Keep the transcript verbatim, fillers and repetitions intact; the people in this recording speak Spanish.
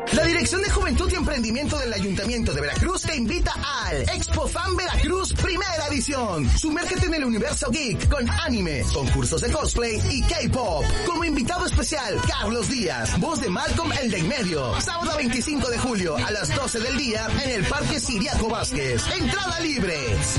La Dirección de Juventud y Emprendimiento del Ayuntamiento de Veracruz te invita al Expo Fan Veracruz Primera Edición. Sumérgete en el universo geek con anime, concursos de cosplay y K-pop. Como invitado especial, Carlos Díaz, voz de Malcolm el de en medio. Sábado veinticinco de julio a las doce del día en el Parque Siriaco Vázquez. Entrada libre.